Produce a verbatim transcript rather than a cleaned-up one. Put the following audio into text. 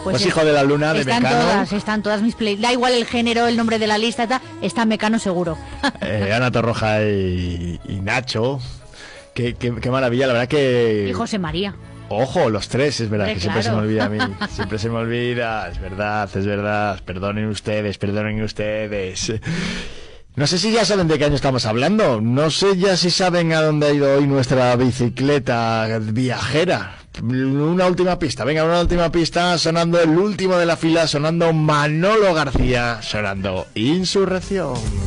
Pues, pues Hijo de la Luna, de están Mecano. Todas, están todas mis playlists. Da igual el género, el nombre de la lista, está, está Mecano seguro. eh, Ana Torroja y, y Nacho. Qué, qué, qué maravilla, la verdad que... Y José María. Ojo, los tres, es verdad. Hombre, que siempre claro. Se me olvida a mí. Siempre se me olvida, es verdad, es verdad. Perdonen ustedes, perdonen ustedes. No sé si ya saben de qué año estamos hablando. No sé ya si saben a dónde ha ido hoy nuestra bicicleta viajera. Una última pista, venga, una última pista. Sonando el último de la fila, sonando Manolo García, sonando Insurrección.